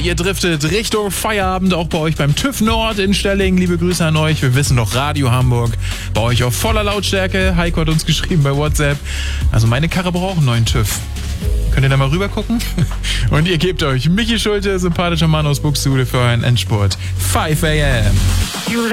ihr driftet Richtung Feierabend, auch bei euch beim TÜV Nord in Stelling. Liebe Grüße an euch. Wir wissen doch, Radio Hamburg bei euch auf voller Lautstärke. Heiko hat uns geschrieben bei WhatsApp. Also meine Karre braucht einen neuen TÜV. Könnt ihr da mal rüber gucken? Und ihr gebt euch Michi Schulte, sympathischer Mann aus Buxtehude, für euren Endspurt. 5 a.m.